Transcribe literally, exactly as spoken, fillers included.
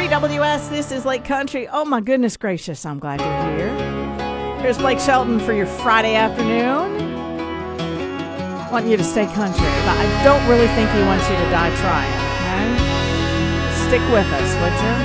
W W S, this is Lake Country. Oh my goodness gracious, I'm glad you're here. Here's Blake Shelton for your Friday afternoon. I want you to stay country, but I don't really think he wants you to die trying, okay? Stick with us, would you?